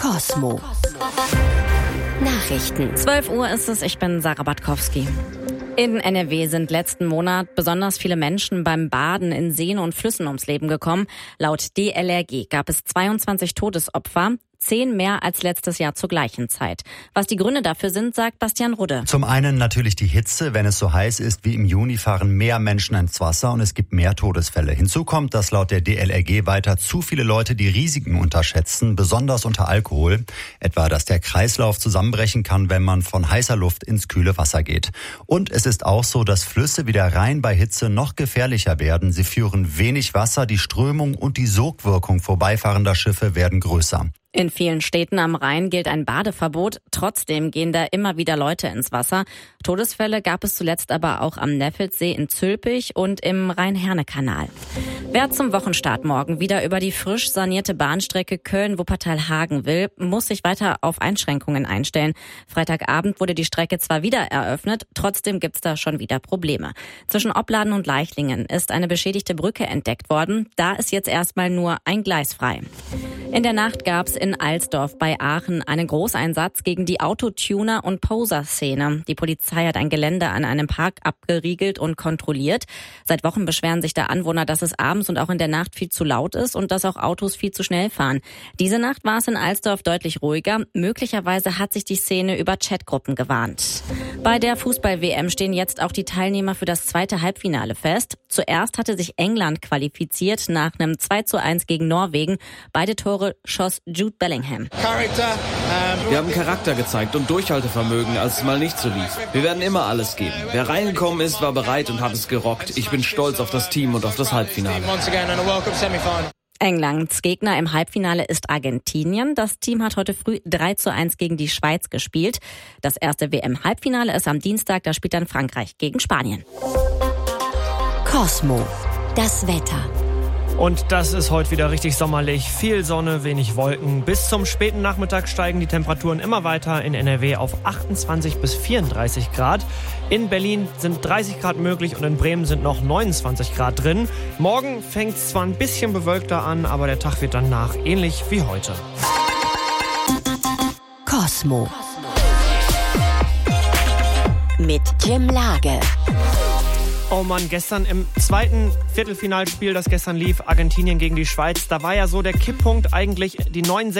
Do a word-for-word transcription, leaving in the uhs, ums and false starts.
Kosmo. Nachrichten. zwölf Uhr ist es, ich bin Sarah Batkowski. In N R W sind letzten Monat besonders viele Menschen beim Baden in Seen und Flüssen ums Leben gekommen. Laut D L R G gab es zweiundzwanzig Todesopfer, zehn mehr als letztes Jahr zur gleichen Zeit. Was die Gründe dafür sind, sagt Bastian Rudde. Zum einen natürlich die Hitze. Wenn es so heiß ist wie im Juni, fahren mehr Menschen ins Wasser und es gibt mehr Todesfälle. Hinzu kommt, dass laut der D L R G weiter zu viele Leute die Risiken unterschätzen, besonders unter Alkohol. Etwa, dass der Kreislauf zusammenbrechen kann, wenn man von heißer Luft ins kühle Wasser geht. Und es ist auch so, dass Flüsse wie der Rhein bei Hitze noch gefährlicher werden. Sie führen wenig Wasser, die Strömung und die Sogwirkung vorbeifahrender Schiffe werden größer. In vielen Städten am Rhein gilt ein Badeverbot. Trotzdem gehen da immer wieder Leute ins Wasser. Todesfälle gab es zuletzt aber auch am Neffelsee in Zülpich und im Rhein-Herne-Kanal. Wer zum Wochenstart morgen wieder über die frisch sanierte Bahnstrecke Köln-Wuppertal-Hagen will, muss sich weiter auf Einschränkungen einstellen. Freitagabend wurde die Strecke zwar wieder eröffnet, trotzdem gibt's da schon wieder Probleme. Zwischen Opladen und Leichlingen ist eine beschädigte Brücke entdeckt worden. Da ist jetzt erstmal nur ein Gleis frei. In der Nacht gab's in Alsdorf bei Aachen einen Großeinsatz gegen die Autotuner- und Poser-Szene. Die Polizei hat ein Gelände an einem Park abgeriegelt und kontrolliert. Seit Wochen beschweren sich da Anwohner, dass es abends und auch in der Nacht viel zu laut ist und dass auch Autos viel zu schnell fahren. Diese Nacht war es in Alsdorf deutlich ruhiger. Möglicherweise hat sich die Szene über Chatgruppen gewarnt. Bei der Fußball-W M stehen jetzt auch die Teilnehmer für das zweite Halbfinale fest. Zuerst hatte sich England qualifiziert nach einem zwei zu eins gegen Norwegen. Beide Tore schoss Jude Bellingham. Wir haben Charakter gezeigt und Durchhaltevermögen, als es mal nicht so lief. Wir werden immer alles geben. Wer reingekommen ist, war bereit und hat es gerockt. Ich bin stolz auf das Team und auf das Halbfinale. Englands Gegner im Halbfinale ist Argentinien. Das Team hat heute früh drei zu eins gegen die Schweiz gespielt. Das erste W M-Halbfinale ist am Dienstag, da spielt dann Frankreich gegen Spanien. Kosmo. Das Wetter. Und das ist heute wieder richtig sommerlich. Viel Sonne, wenig Wolken. Bis zum späten Nachmittag steigen die Temperaturen immer weiter. In N R W auf achtundzwanzig bis vierunddreißig Grad. In Berlin sind dreißig Grad möglich und in Bremen sind noch neunundzwanzig Grad drin. Morgen fängt es zwar ein bisschen bewölkter an, aber der Tag wird danach ähnlich wie heute. Kosmo. Mit Jim Lage. Oh Mann, gestern im zweiten Viertelfinalspiel, das gestern lief, Argentinien gegen die Schweiz, da war ja so der Kipppunkt eigentlich die neunundsechzig